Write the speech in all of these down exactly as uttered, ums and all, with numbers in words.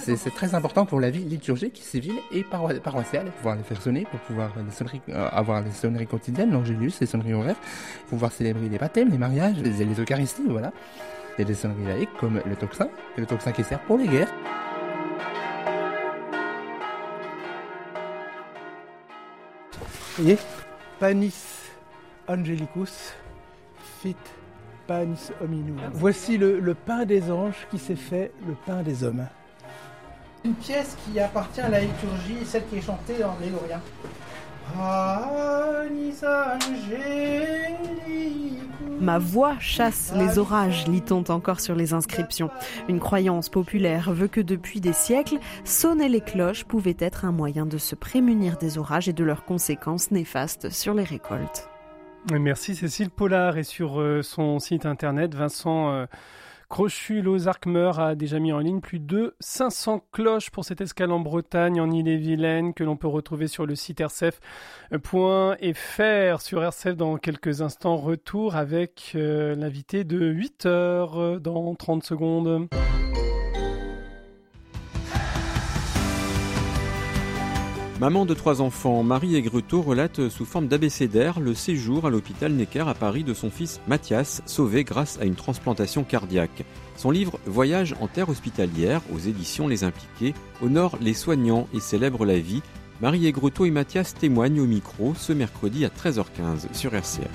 c'est, c'est très important pour la vie liturgique, civile et paro- paroissiale, pouvoir les faire sonner, pour pouvoir les sonneries, euh, avoir les sonneries quotidiennes, l'angélus, les sonneries horaires, pouvoir célébrer les baptêmes, les mariages, les, les eucharisties, voilà. Il y a des sonneries laïques comme le tocsin, et le tocsin qui sert pour les guerres. Vous voyez, Panis Angelicus, fit panis hominum. Voici le, le pain des anges qui s'est fait le pain des hommes. Une pièce qui appartient à la liturgie, celle qui est chantée en grégorien. Panis Angelicus. Ma voix chasse les orages, lit-on encore sur les inscriptions. Une croyance populaire veut que depuis des siècles, sonner les cloches pouvait être un moyen de se prémunir des orages et de leurs conséquences néfastes sur les récoltes. Merci Cécile Pollard. Et sur euh, son site internet, Vincent euh, Crochu-Lozarkmer a déjà mis en ligne plus de cinq cents cloches pour cette escale en Bretagne, en Ille-et-Vilaine, que l'on peut retrouver sur le site r c f point f r. Sur R C F, dans quelques instants, retour avec euh, l'invité de huit heures euh, dans trente secondes. Maman de trois enfants, Marie Aigretot relate sous forme d'abécédaire le séjour à l'hôpital Necker à Paris de son fils Mathias, sauvé grâce à une transplantation cardiaque. Son livre « Voyage en terre hospitalière » aux éditions Les Impliqués honore les soignants et célèbre la vie. Marie Aigretot et Mathias témoignent au micro ce mercredi à treize heures quinze sur R C F.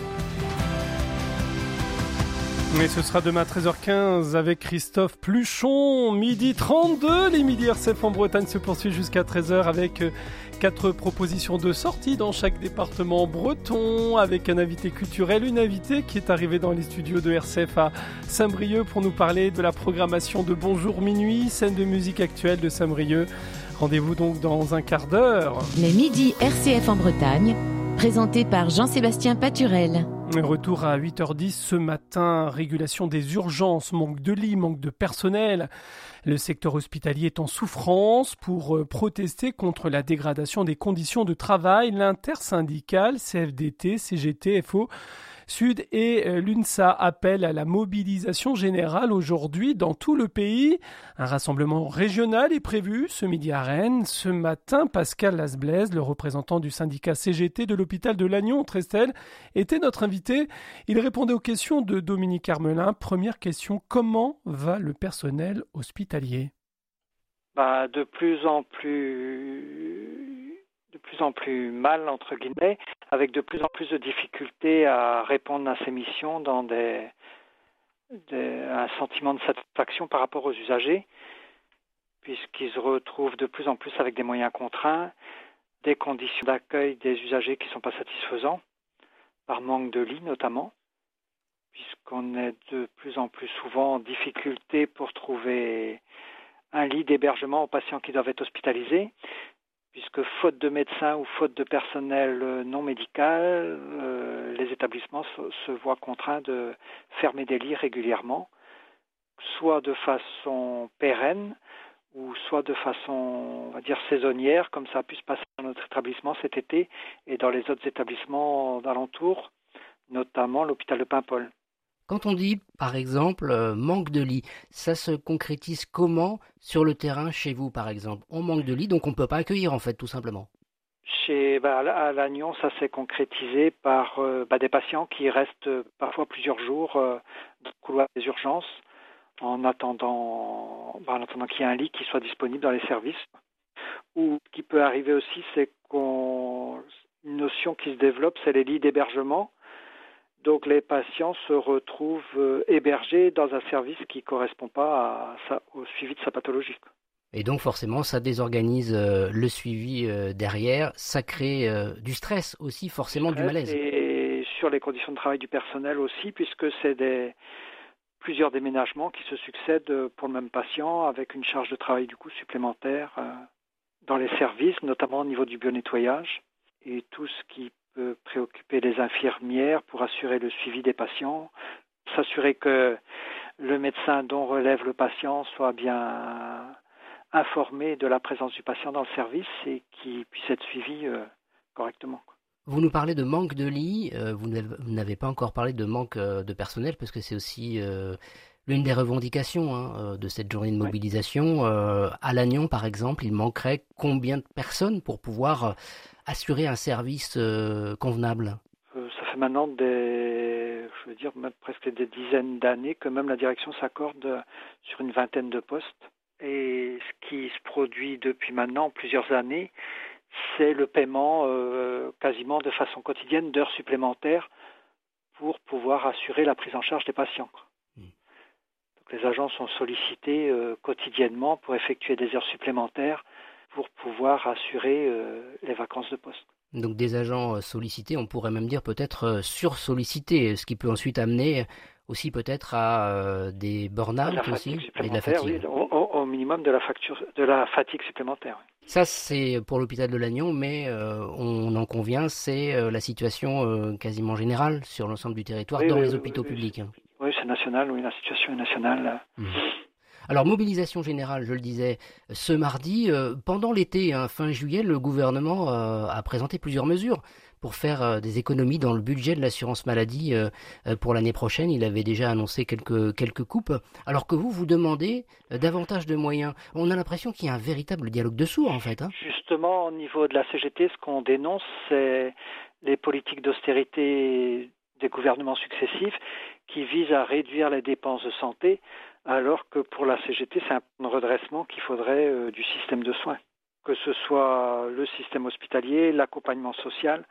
Mais ce sera demain à treize heures quinze avec Christophe Pluchon, midi trente-deux. Les Midi R C F en Bretagne se poursuivent jusqu'à treize heures avec quatre propositions de sortie dans chaque département breton, avec un invité culturel, une invitée qui est arrivée dans les studios de R C F à Saint-Brieuc pour nous parler de la programmation de Bonjour Minuit, scène de musique actuelle de Saint-Brieuc. Rendez-vous donc dans un quart d'heure. Les Midi R C F en Bretagne, présenté par Jean-Sébastien Paturel. Retour à huit heures dix ce matin, régulation des urgences, manque de lits, manque de personnel. Le secteur hospitalier est en souffrance. Pour protester contre la dégradation des conditions de travail, l'intersyndicale C F D T, C G T, F O Sud et l'UNSA appellent à la mobilisation générale aujourd'hui dans tout le pays. Un rassemblement régional est prévu ce midi à Rennes. Ce matin, Pascal Lasblaise, le représentant du syndicat C G T de l'hôpital de Lannion-Trestel, était notre invité. Il répondait aux questions de Dominique Armelin. Première question, comment va le personnel hospitalier ? Bah, de plus en plus... de plus en plus mal, entre guillemets, avec de plus en plus de difficultés à répondre à ces missions dans des, des, un sentiment de satisfaction par rapport aux usagers, puisqu'ils se retrouvent de plus en plus avec des moyens contraints, des conditions d'accueil des usagers qui ne sont pas satisfaisants, par manque de lits notamment, puisqu'on est de plus en plus souvent en difficulté pour trouver un lit d'hébergement aux patients qui doivent être hospitalisés, puisque faute de médecins ou faute de personnel non médical, euh, les établissements se, se voient contraints de fermer des lits régulièrement, soit de façon pérenne, ou soit de façon, on va dire, saisonnière, comme ça a pu se passer dans notre établissement cet été et dans les autres établissements d'alentour, notamment l'hôpital de Paimpol. Quand on dit, par exemple, euh, manque de lits, ça se concrétise comment sur le terrain chez vous, par exemple ? On manque de lits, donc on ne peut pas accueillir, en fait, tout simplement. Chez, bah, à Lannion, ça s'est concrétisé par euh, bah, des patients qui restent euh, parfois plusieurs jours euh, dans le couloir des urgences en attendant, bah, en attendant qu'il y ait un lit qui soit disponible dans les services. Ou ce qui peut arriver aussi, c'est qu'on une notion qui se développe, c'est les lits d'hébergement. Donc les patients se retrouvent euh, hébergés dans un service qui ne correspond pas à sa, au suivi de sa pathologie. Et donc forcément, ça désorganise euh, le suivi euh, derrière, ça crée euh, du stress aussi, forcément du malaise. Et sur les conditions de travail du personnel aussi, puisque c'est des, plusieurs déménagements qui se succèdent pour le même patient, avec une charge de travail du coup supplémentaire euh, dans les services, notamment au niveau du bio-nettoyage, et tout ce qui peut préoccuper les infirmières pour assurer le suivi des patients, s'assurer que le médecin dont relève le patient soit bien informé de la présence du patient dans le service et qu'il puisse être suivi euh, correctement. Vous nous parlez de manque de lits, euh, vous n'avez pas encore parlé de manque euh, de personnel parce que c'est aussi euh, l'une des revendications hein, de cette journée de mobilisation. Euh, à Lannion, par exemple, il manquerait combien de personnes pour pouvoir euh, assurer un service euh, convenable? euh, Ça fait maintenant des, je veux dire, même presque des dizaines d'années que même la direction s'accorde sur une vingtaine de postes. Et ce qui se produit depuis maintenant plusieurs années, c'est le paiement euh, quasiment de façon quotidienne d'heures supplémentaires pour pouvoir assurer la prise en charge des patients. Mmh. Donc, les agents sont sollicités euh, quotidiennement pour effectuer des heures supplémentaires pour pouvoir assurer euh, les vacances de poste. Donc des agents sollicités, on pourrait même dire peut-être sursollicités, ce qui peut ensuite amener aussi peut-être à euh, des burn-out aussi et de la fatigue. Oui, au, au minimum de la, facture, de la fatigue supplémentaire. Oui. Ça, c'est pour l'hôpital de Lannion, mais euh, on en convient, c'est euh, la situation euh, quasiment générale sur l'ensemble du territoire, oui, dans oui, les hôpitaux oui, publics. Oui, c'est national, oui, la situation est nationale. Mmh. Alors, mobilisation générale, je le disais, ce mardi, euh, pendant l'été, hein, fin juillet, le gouvernement euh, a présenté plusieurs mesures pour faire euh, des économies dans le budget de l'assurance maladie euh, euh, pour l'année prochaine. Il avait déjà annoncé quelques, quelques coupes, alors que vous, vous demandez euh, davantage de moyens. On a l'impression qu'il y a un véritable dialogue de sourds, en fait. Hein. Justement, au niveau de la C G T, ce qu'on dénonce, c'est les politiques d'austérité des gouvernements successifs qui visent à réduire les dépenses de santé, alors que pour la C G T, c'est un redressement qu'il faudrait euh, du système de soins. Que ce soit le système hospitalier, l'accompagnement social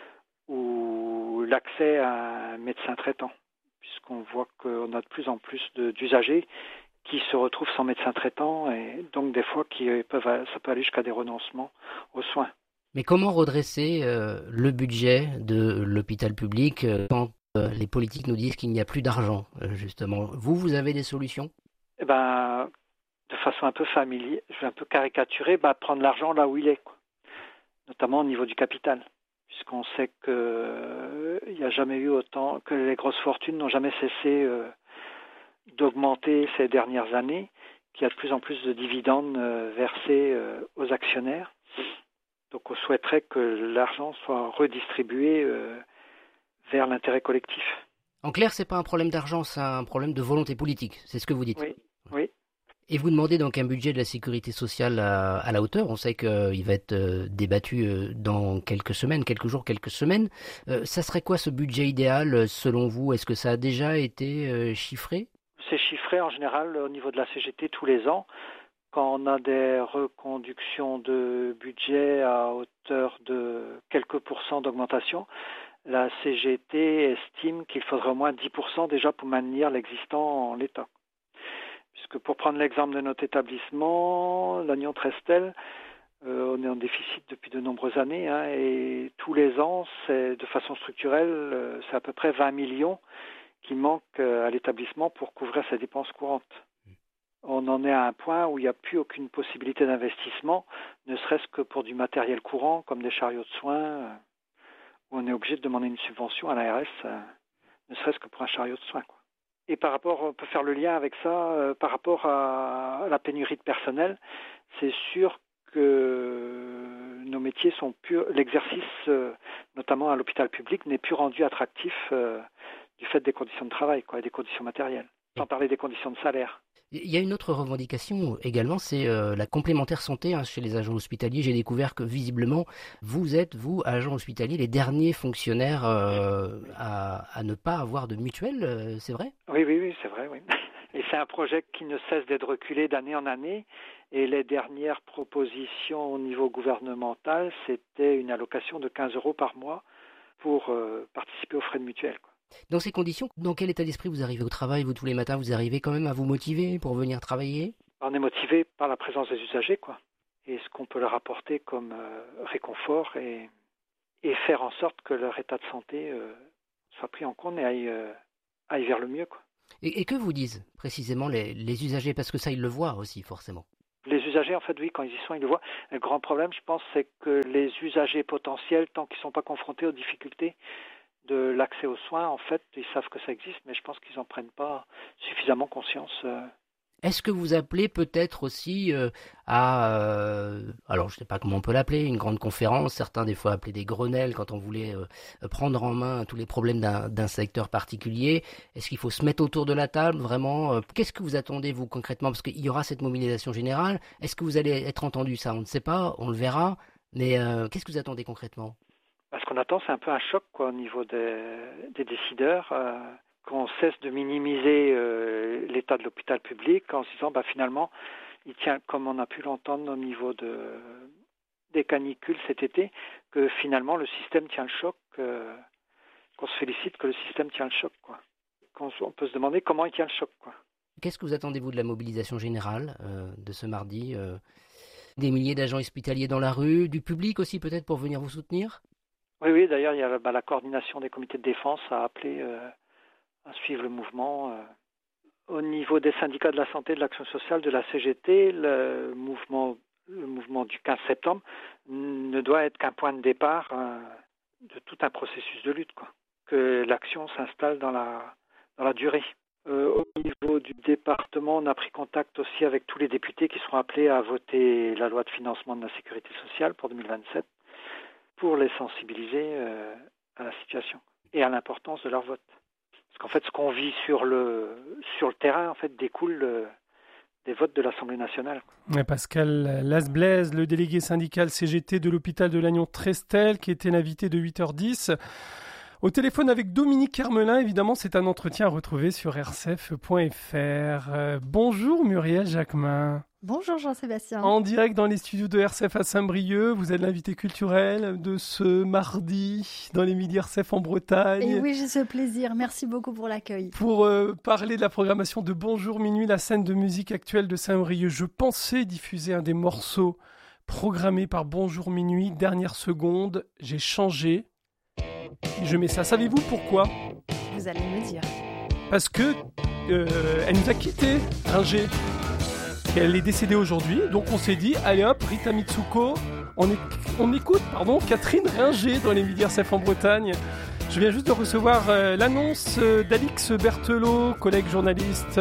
ou l'accès à un médecin traitant, puisqu'on voit qu'on a de plus en plus de, d'usagers qui se retrouvent sans médecin traitant et donc des fois qui peuvent, ça peut aller jusqu'à des renoncements aux soins. Mais comment redresser euh, le budget de l'hôpital public euh, quand euh, les politiques nous disent qu'il n'y a plus d'argent, euh, justement? Vous, vous avez des solutions? Eh ben, de façon un peu familière, je vais un peu caricaturer, bah, prendre l'argent là où il est, quoi. Notamment au niveau du capital, puisqu'on sait qu'il euh, n'y a jamais eu autant, que les grosses fortunes n'ont jamais cessé euh, d'augmenter ces dernières années, qu'il y a de plus en plus de dividendes euh, versés euh, aux actionnaires. Donc on souhaiterait que l'argent soit redistribué euh, vers l'intérêt collectif. En clair, c'est pas un problème d'argent, c'est un problème de volonté politique, c'est ce que vous dites. Oui, oui. Et vous demandez donc un budget de la sécurité sociale à, à la hauteur. On sait qu'il va être euh, débattu euh, dans quelques semaines, quelques jours, quelques semaines. Euh, ça serait quoi ce budget idéal selon vous? Est-ce que ça a déjà été euh, chiffré? C'est chiffré en général au niveau de la C G T tous les ans. Quand on a des reconductions de budget à hauteur de quelques pourcents d'augmentation, la C G T estime qu'il faudrait au moins dix pour cent déjà pour maintenir l'existant en l'état. Puisque pour prendre l'exemple de notre établissement, Lannion-Trestel, euh, on est en déficit depuis de nombreuses années hein, et tous les ans, c'est de façon structurelle, euh, c'est à peu près vingt millions qui manquent euh, à l'établissement pour couvrir ses dépenses courantes. On en est à un point où il n'y a plus aucune possibilité d'investissement, ne serait-ce que pour du matériel courant, comme des chariots de soins, euh, où on est obligé de demander une subvention à l'A R S, euh, ne serait-ce que pour un chariot de soins, quoi. Et par rapport, on peut faire le lien avec ça, euh, par rapport à, à la pénurie de personnel, c'est sûr que nos métiers sont plus, l'exercice, euh, notamment à l'hôpital public, n'est plus rendu attractif euh, du fait des conditions de travail, quoi, et des conditions matérielles, sans parler des conditions de salaire. Il y a une autre revendication également, c'est euh, la complémentaire santé hein, chez les agents hospitaliers. J'ai découvert que visiblement, vous êtes, vous, agents hospitaliers, les derniers fonctionnaires euh, à, à ne pas avoir de mutuelle, euh, c'est vrai? Oui, oui, oui, c'est vrai, oui. Et c'est un projet qui ne cesse d'être reculé d'année en année. Et les dernières propositions au niveau gouvernemental, c'était une allocation de quinze euros par mois pour euh, participer aux frais de mutuelle, quoi. Dans ces conditions, dans quel état d'esprit vous arrivez au travail? Vous, tous les matins, vous arrivez quand même à vous motiver pour venir travailler? On est motivé par la présence des usagers, quoi. Et ce qu'on peut leur apporter comme euh, réconfort et, et faire en sorte que leur état de santé euh, soit pris en compte et aille, euh, aille vers le mieux, quoi. Et, et que vous disent précisément les, les usagers? Parce que ça, ils le voient aussi, forcément. Les usagers, en fait, oui, quand ils y sont, ils le voient. Le grand problème, je pense, c'est que les usagers potentiels, tant qu'ils ne sont pas confrontés aux difficultés de l'accès aux soins, en fait, ils savent que ça existe, mais je pense qu'ils n'en prennent pas suffisamment conscience. Euh... Est-ce que vous appelez peut-être aussi euh, à, euh, alors je ne sais pas comment on peut l'appeler, une grande conférence, certains des fois appelaient des Grenelles quand on voulait euh, prendre en main tous les problèmes d'un, d'un secteur particulier. Est-ce qu'il faut se mettre autour de la table vraiment euh, Qu'est-ce que vous attendez vous concrètement? Parce qu'il y aura cette mobilisation générale. Est-ce que vous allez être entendu? Ça, on ne sait pas, on le verra. Mais euh, qu'est-ce que vous attendez concrètement? Ce qu'on attend, c'est un peu un choc quoi, au niveau des, des décideurs. Euh... qu'on cesse de minimiser euh, l'état de l'hôpital public en se disant bah, finalement, il tient, comme on a pu l'entendre au niveau de, des canicules cet été, que finalement le système tient le choc, euh, qu'on se félicite que le système tient le choc. Quoi. Qu'on, on peut se demander comment il tient le choc. Quoi. Qu'est-ce que vous attendez-vous de la mobilisation générale euh, de ce mardi euh, Des milliers d'agents hospitaliers dans la rue, du public aussi peut-être pour venir vous soutenir? Oui, oui, d'ailleurs, il y a bah, la coordination des comités de défense a appelé... Euh, à suivre le mouvement. Au niveau des syndicats de la santé, de l'action sociale, de la C G T, le mouvement, le mouvement du quinze septembre ne doit être qu'un point de départ euh, de tout un processus de lutte, quoi. Que l'action s'installe dans la, dans la durée. Euh, au niveau du département, on a pris contact aussi avec tous les députés qui seront appelés à voter la loi de financement de la sécurité sociale pour deux mille vingt-sept pour les sensibiliser euh, à la situation et à l'importance de leur vote. Parce qu'en fait, ce qu'on vit sur le, sur le terrain, en fait, découle le, des votes de l'Assemblée nationale. Et Pascal Lasblaise, le délégué syndical C G T de l'hôpital de Lannion-Trestel, qui était l'invité de huit heures dix. Au téléphone avec Dominique Hermelin, évidemment, c'est un entretien à retrouver sur r c f point f r. Euh, bonjour Muriel Jacquemin. Bonjour Jean-Sébastien. En direct dans les studios de R C F à Saint-Brieuc, vous êtes l'invité culturel de ce mardi dans les Midi R C F en Bretagne. Et oui, j'ai ce plaisir. Merci beaucoup pour l'accueil. Pour euh, parler de la programmation de Bonjour Minuit, la scène de musique actuelle de Saint-Brieuc. Je pensais diffuser un des morceaux programmés par Bonjour Minuit. Dernière seconde, j'ai changé. Je mets ça. Savez-vous pourquoi? Vous allez me dire. Parce que euh, elle nous a quittés, Ringer. Et elle est décédée aujourd'hui, donc on s'est dit, allez hop, Rita Mitsuko, on, est, on écoute pardon, Catherine Ringer dans les Midi R C F en Bretagne. Je viens juste de recevoir euh, l'annonce euh, d'Alix Berthelot, collègue journaliste